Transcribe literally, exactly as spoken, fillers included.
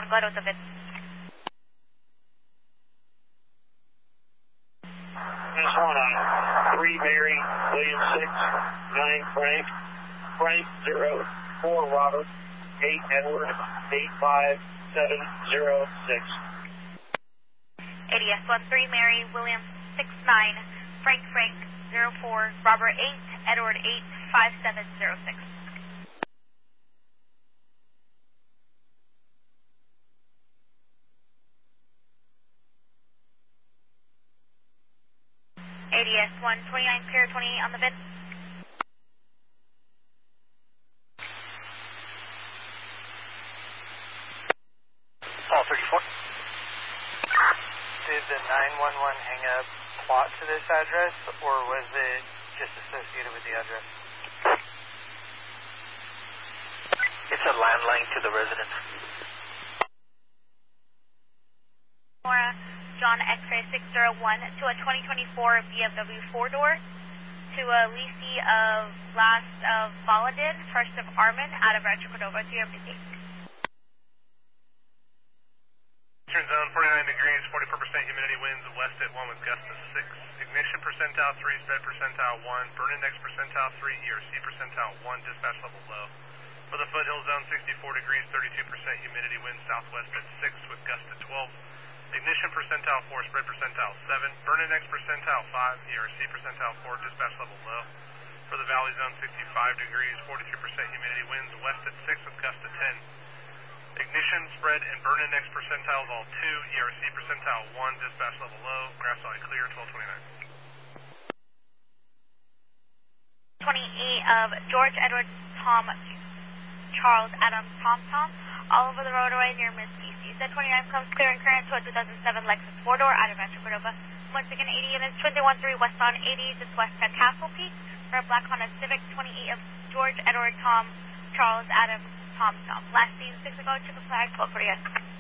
one, go ahead with the V I N. This one on three Mary, William six, nine Frank, Frank zero, four Robert, eight Edward, eight five seven zero six. A D S one three Mary, William six nine, Frank Frank zero four, Robert eight, Edward eight five seven zero six. A D S one twenty-nine, Pier twenty-eight on the V I N. Paul thirty-four. Did the nine one one hang up plot to this address, or was it just associated with the address? It's a landline to the residence. Nora, John X-ray six zero one to a twenty twenty-four B M W four-door to a leasee of last of Baladin, first of Armin, out of Rancho Cordova to your busy. Turn zone forty-nine degrees, forty-four percent humidity winds, west at one with gusts of six. Ignition percentile three, spread percentile one, burn index percentile three, E R C percentile one, dispatch level low. For the foothill zone sixty-four degrees, thirty-two percent humidity winds, southwest at six with gusts of twelve. Ignition percentile four, spread percentile seven, burn index percentile five, E R C percentile four, dispatch level low. For the valley zone sixty-five degrees, forty-three percent humidity winds, west at six with gusts of ten. Ignition, spread, and burn index percentiles all two, E R C percentile one, dispatch level low, grass valley clear, twelve twenty-nine. twenty-eight of George Edward Tom Charles Adam Tom Tom, all over the roadway near Miss P C. Z twenty-nine comes clear and current to a two thousand seven Lexus four-door out of Rancho Cordova. Once again, eighty units, twin one three westbound eighties, it's west at Castle Peak, for a black Honda Civic, twenty-eight of George Edward Tom Charles Adam Tom Tom. Last seen six ago, took a flag, twelve forty-eight.